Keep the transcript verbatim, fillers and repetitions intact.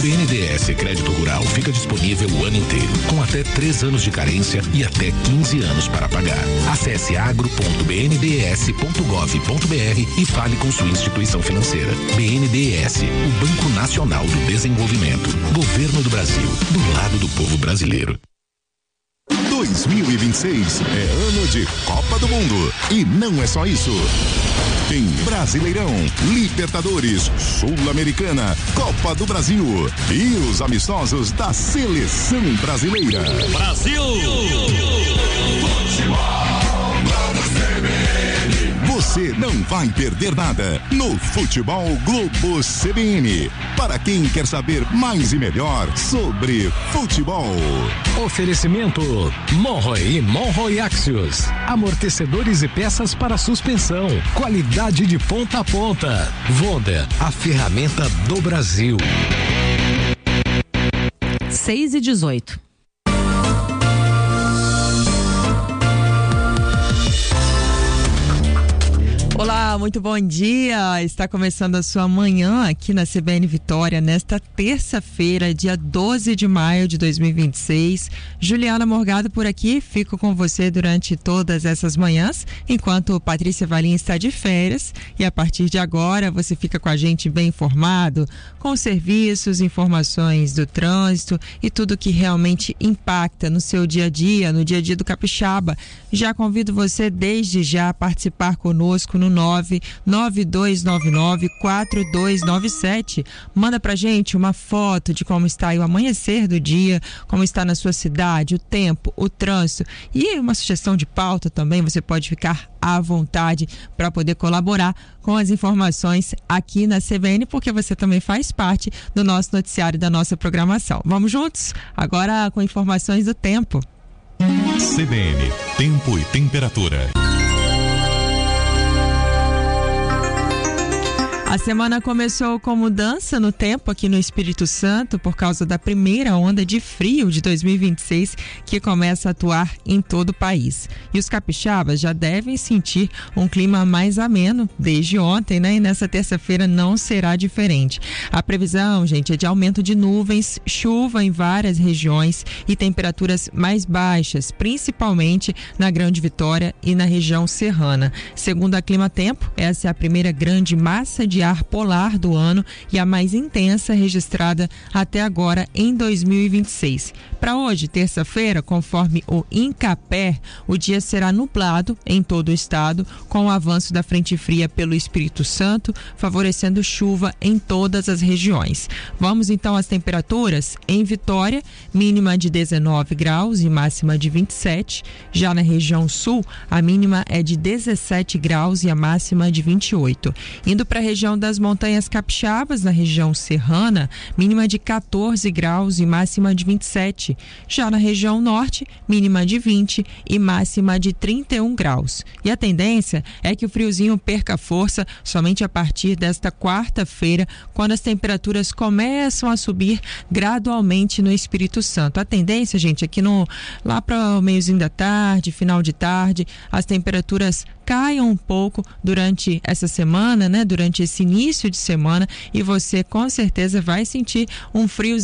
B N D E S Crédito Rural fica disponível o ano inteiro, com até três anos de carência e até quinze anos para pagar. Acesse agro ponto b n d e s ponto gov ponto b r e fale com sua instituição financeira. B N D E S, o Banco Nacional do Desenvolvimento. Governo do Brasil, do lado do povo brasileiro. dois mil e vinte e seis é ano de Copa do Mundo. E não é só isso. Tem Brasileirão, Libertadores, Sul-Americana, Copa do Brasil e os amistosos da Seleção Brasileira. Brasil! Você não vai perder nada no Futebol Globo C B N. Para quem quer saber mais e melhor sobre futebol. Oferecimento Monroe e Monroe Axios. Amortecedores e peças para suspensão. Qualidade de ponta a ponta. Vonda, a ferramenta do Brasil. seis e dezoito. Olá, muito bom dia. Está começando a sua manhã aqui na C B N Vitória nesta terça-feira, dia doze de maio de dois mil e vinte e seis. Juliana Morgado por aqui, fico com você durante todas essas manhãs, enquanto Patrícia Valim está de férias, e a partir de agora você fica com a gente bem informado, com serviços, informações do trânsito e tudo que realmente impacta no seu dia a dia, no dia a dia do capixaba. Já convido você desde já a participar conosco no nove nove dois nove nove quatro dois nove sete. Manda pra gente uma foto de como está aí o amanhecer do dia, como está na sua cidade, o tempo, o trânsito e uma sugestão de pauta também. Você pode ficar à vontade para poder colaborar com as informações aqui na C B N, porque você também faz parte do nosso noticiário e da nossa programação. Vamos juntos? Agora com informações do tempo. C B N, tempo e temperatura. A semana começou com mudança no tempo aqui no Espírito Santo por causa da primeira onda de frio de dois mil e vinte e seis que começa a atuar em todo o país. E os capixabas já devem sentir um clima mais ameno desde ontem, né? E nessa terça-feira não será diferente. A previsão, gente, é de aumento de nuvens, chuva em várias regiões e temperaturas mais baixas, principalmente na Grande Vitória e na região serrana. Segundo a Clima Tempo, essa é a primeira grande massa de ar polar do ano e a mais intensa registrada até agora em dois mil e vinte e seis. Para hoje, terça-feira, conforme o INCAPER, o dia será nublado em todo o estado, com o avanço da frente fria pelo Espírito Santo, favorecendo chuva em todas as regiões. Vamos então às temperaturas. Em Vitória, mínima de dezenove graus e máxima de vinte e sete. Já na região sul, a mínima é de dezessete graus e a máxima de vinte e oito. Indo para a região das Montanhas Capixabas, na região serrana, mínima de quatorze graus e máxima de vinte e sete. Já na região norte, mínima de vinte e máxima de trinta e um graus. E a tendência é que o friozinho perca força somente a partir desta quarta-feira, quando as temperaturas começam a subir gradualmente no Espírito Santo. A tendência, gente, é que no, lá para o meiozinho da tarde, final de tarde, as temperaturas caiam um pouco durante essa semana, né? Durante esse início de semana, e você com certeza vai sentir um frio